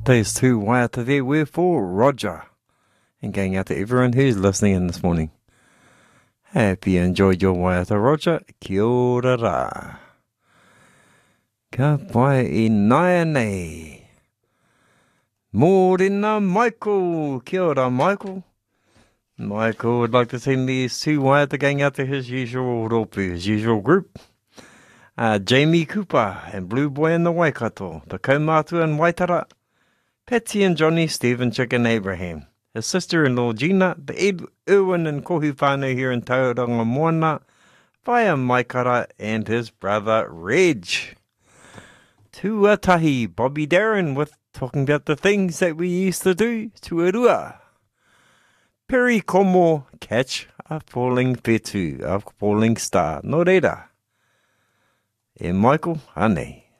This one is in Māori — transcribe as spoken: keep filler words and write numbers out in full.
There's two waiata there, wherefore Roger. And going out to everyone who's listening in this morning. Hope you enjoyed your waiata, Roger. Kia ora ra. Ka pai I naia nei. Mōrena Michael. Kia ora, Michael. Michael would like to send these two waiata going out to his usual ropu, his usual group. Uh, Jamie Cooper and Blue Boy in the Waikato. The Kaumātua and Waitara. Patsy and Johnny, Stephen Chicken Abraham. His sister-in-law Gina, the Ed, Irwin and Kohu whānau here in Tauranga Moana, Whaia Maikara and his brother Reg. Tuatahi, Bobby Darren with talking about the things that we used to do, Tuarua. Perry Como, catch a falling whetū, a falling star, no reira. E Michael, ane.